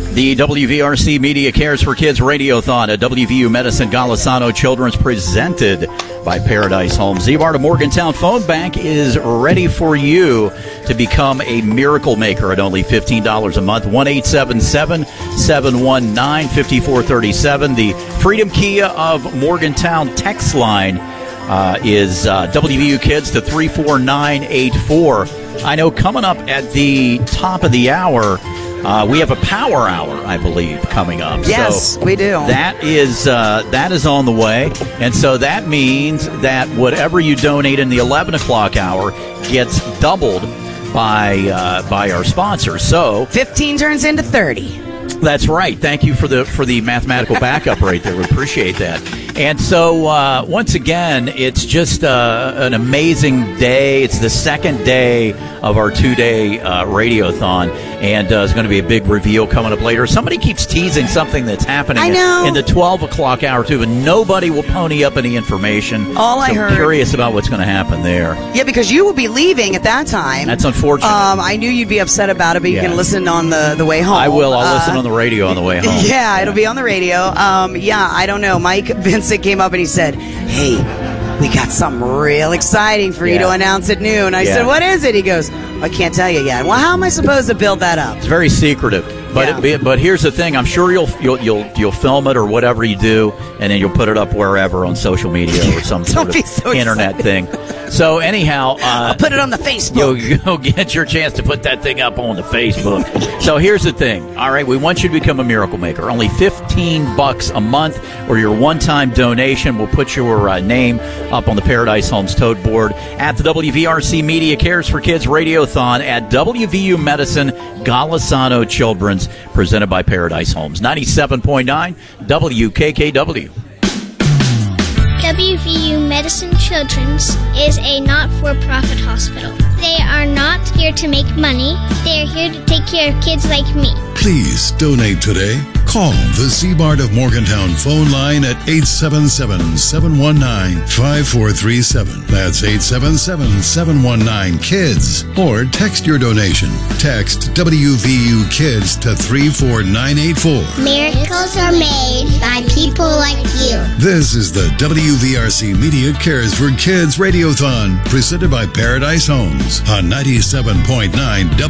The WVRC Media Cares for Kids Radiothon at WVU Medicine Golisano Children's, presented by Paradise Homes. Z-Bar to Morgantown Phone Bank is ready for you to become a miracle maker at only $15 a month. 1-877-719-5437. The Freedom Kia of Morgantown text line is WVU Kids to 34984. I know coming up at the top of the hour, we have a power hour, I believe, coming up. Yes, so we do. That is on the way, and so that means that whatever you donate in the 11 o'clock hour gets doubled by our sponsors. So 15 turns into 30. That's right. Thank you for the mathematical backup right there. We appreciate that. And so once again, it's just an amazing day. It's the second day of our 2-day radiothon, and there's going to be a big reveal coming up later. Somebody keeps teasing something that's happening in the 12 o'clock hour too, but nobody will pony up any information. I heard, I'm curious about what's going to happen there. Yeah, because you will be leaving at that time. That's unfortunate. I knew you'd be upset about it, but you can listen on the way home. I will. I'll listen on the radio on the way home. Yeah, it'll be on the radio. I don't know. Mike Vincent came up and he said, "Hey, we got something real exciting for you to announce at noon." I said, "What is it?" He goes, "I can't tell you yet." Well, how am I supposed to build that up? It's very secretive. But here's the thing. I'm sure you'll film it or whatever you do, and then you'll put it up wherever on social media or some sort of internet thing. So anyhow, I'll put it on the Facebook. You'll get your chance to put that thing up on the Facebook. So here's the thing. All right, we want you to become a miracle maker. Only $15 a month, or your one-time donation will put your name up on the Paradise Homes tote board at the WVRC Media Cares for Kids Radiothon at WVU Medicine Golisano Children's, presented by Paradise Homes. 97.9 WKKW. WVU Medicine Children's is a not-for-profit hospital. They are not here to make money. They are here to take care of kids like me. Please donate today. Call the Z-Bart of Morgantown phone line at 877-719-5437. That's 877-719-KIDS. Or text your donation. Text WVU Kids to 34984. Miracles are made by people like you. This is the WVRC Media Cares for Kids Radiothon, presented by Paradise Homes on 97.9 W.